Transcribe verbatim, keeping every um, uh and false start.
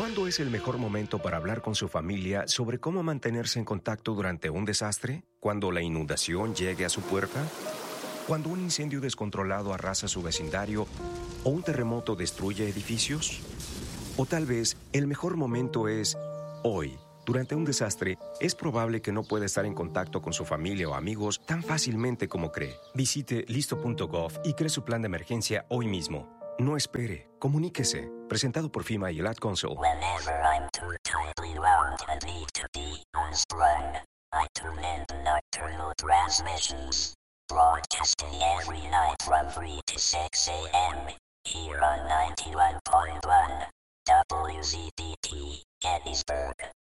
¿Cuándo es el mejor momento para hablar con su familia sobre cómo mantenerse en contacto durante un desastre? ¿Cuando la inundación llegue a su puerta? ¿Cuando un incendio descontrolado arrasa su vecindario o un terremoto destruye edificios? O tal vez el mejor momento es hoy. Durante un desastre, es probable que no pueda estar en contacto con su familia o amigos tan fácilmente como cree. Visite listo punto gov y cree su plan de emergencia hoy mismo. No espere, comuníquese. Presentado por FEMA y el Ad Council. Whenever I'm too tightly wound and need to be unstrung, I tune in to Nocturnal Transmissions, broadcasting every night from three to six a.m. here on ninety-one point one W Z D T Gettysburg.